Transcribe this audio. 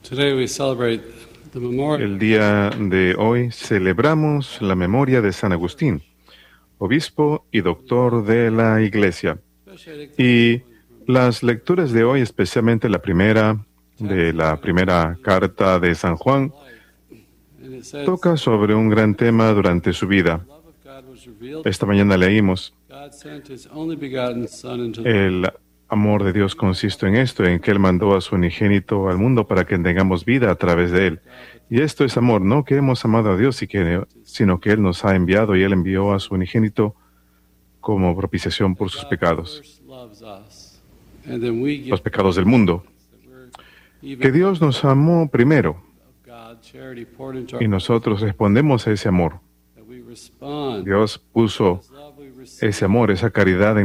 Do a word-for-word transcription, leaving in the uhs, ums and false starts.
Today we celebrate the memorial El día de hoy celebramos la memoria de San Agustín, obispo y doctor de la Iglesia. Y las lecturas de hoy, especialmente la primera de la primera carta de San Juan, and it says, toca sobre un gran tema durante su vida. "The love of God was revealed. Esta mañana leímos, God sent His only begotten Son into the world." el amor de Dios consiste en esto, en que Él mandó a su unigénito al mundo para que tengamos vida a través de Él. Y esto es amor, no que hemos amado a Dios, y que, sino que Él nos ha enviado y Él envió a su unigénito como propiciación por sus God pecados, first loves us, and then we give los pecados del mundo. that we're even Que Dios nos amó primero of God, charity poured into y our nosotros respondemos a ese amor. that we respond. Dios puso His love we receive. ese amor, esa caridad en